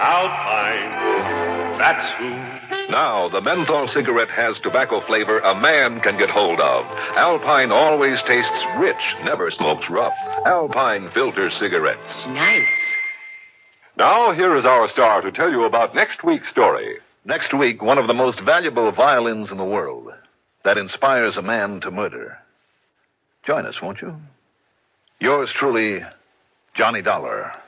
Alpine, that's who. Now, the menthol cigarette has tobacco flavor a man can get hold of. Alpine always tastes rich, never smokes rough. Alpine filter cigarettes. Nice. Now, here is our star to tell you about next week's story. Next week, one of the most valuable violins in the world that inspires a man to murder. Join us, won't you? Yours truly, Johnny Dollar.